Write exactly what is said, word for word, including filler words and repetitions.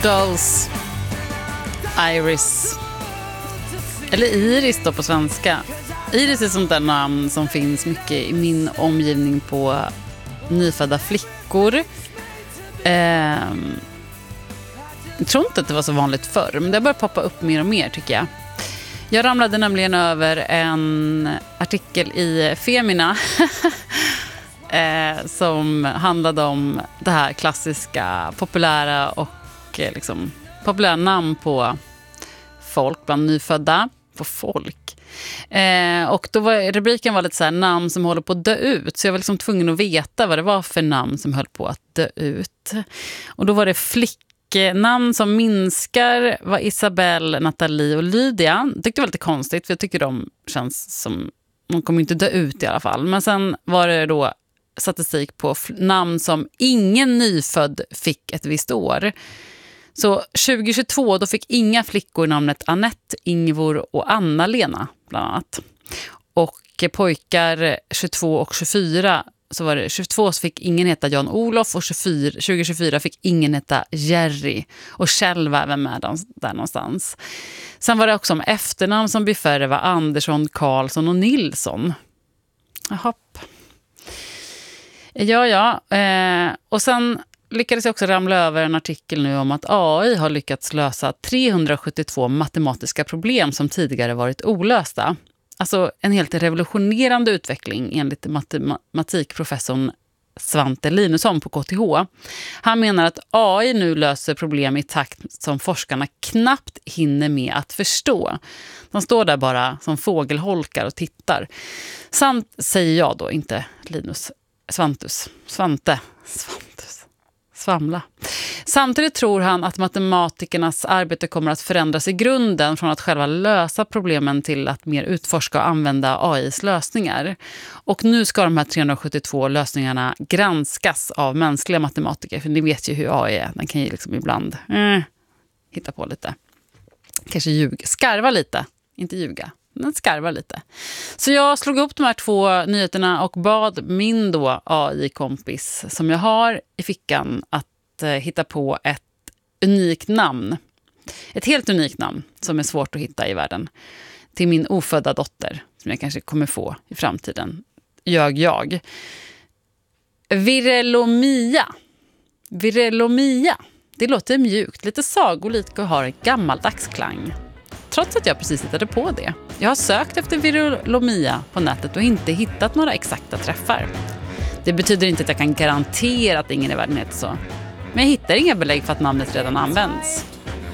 Dolls, Iris, eller Iris då på svenska. Iris är sånt där namn som finns mycket i min omgivning på nyfödda flickor. Eh, jag tror inte att det var så vanligt förr, men det har börjat poppa upp mer och mer tycker jag. Jag ramlade nämligen över en artikel i Femina eh, som handlade om det här klassiska, populära och eh, liksom, populära namn på folk bland nyfödda. På folk. Eh, och då var rubriken var lite så här, namn som håller på att dö ut. Så jag var liksom tvungen att veta vad det var för namn som höll på att dö ut. Och då var det flicknamn som minskar var Isabelle, Nathalie och Lydia. Jag tyckte det var lite konstigt för jag tycker de känns som, de kommer inte dö ut i alla fall. Men sen var det då statistik på namn som ingen nyfödd fick ett visst år. Så tjugo tjugotvå då fick inga flickor namnet Annette, Ingvor och Anna-Lena bland annat. Och pojkar tjugotvå och tjugofyra så var det tjugotvå så fick ingen heta Jan-Olof och tjugofyra, tjugo tjugofyra fick ingen heta Jerry och Kjell var även med där någonstans. Sen var det också om efternamn som blev färre var Andersson, Karlsson och Nilsson. Jaha. Ja, ja. Eh, och sen lyckades jag också ramla över en artikel nu om att A I har lyckats lösa trehundrasjuttiotvå matematiska problem som tidigare varit olösta. Alltså en helt revolutionerande utveckling enligt matematikprofessorn Svante Linusson på K T H. Han menar att A I nu löser problem i takt som forskarna knappt hinner med att förstå. De står där bara som fågelholkar och tittar. Samt säger jag då, inte Linus, Svantus, Svante, Svantus. Svamla. Samtidigt tror han att matematikernas arbete kommer att förändras i grunden från att själva lösa problemen till att mer utforska och använda A I:s lösningar. Och nu ska de här trehundrasjuttiotvå lösningarna granskas av mänskliga matematiker. För ni vet ju hur A I är. Den kan ju liksom ibland eh, hitta på lite. Kanske ljuga. Skarva lite. Inte ljuga. Men skarva lite. Så jag slog upp de här två nyheterna och bad min då A I-kompis som jag har i fickan att eh, hitta på ett unikt namn. Ett helt unikt namn som är svårt att hitta i världen. Till min ofödda dotter som jag kanske kommer få i framtiden. Jag, jag. Virelomia. Virelomia. Det låter mjukt, lite sagolikt och har en gammaldags klang. Trots att jag precis hittade på det. Jag har sökt efter virelomia på nätet och inte hittat några exakta träffar. Det betyder inte att jag kan garantera att ingen i världen heter så. Men jag hittar inga belägg för att namnet redan används.